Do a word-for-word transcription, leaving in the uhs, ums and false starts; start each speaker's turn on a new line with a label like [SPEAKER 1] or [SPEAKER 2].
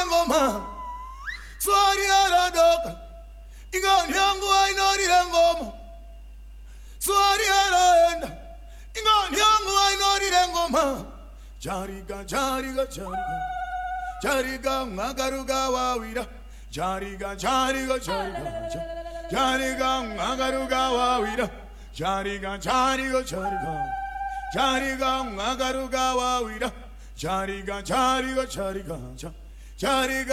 [SPEAKER 1] ngoma swari aradoka ingani yangu ainonile ngoma swari araenda ingani yangu ainonile ngoma jariga jariga jariga jariga ngagaruga wawira jariga jariga jariga jariga ngagaruga wawira jariga jariga jariga jariga ngagaruga wawira jariga jariga jariga jariga